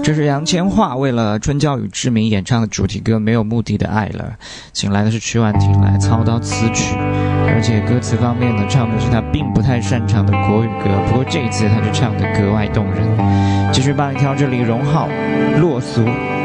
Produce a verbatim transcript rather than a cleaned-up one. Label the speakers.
Speaker 1: 这是杨千嬅为了春娇与志明演唱的主题歌《没有目的的爱了》，请来的是曲婉婷来操刀词曲，而且歌词方面呢，唱的是她并不太擅长的国语歌，不过这一次她就唱得格外动人。继续帮你挑这里荣浩《落俗》。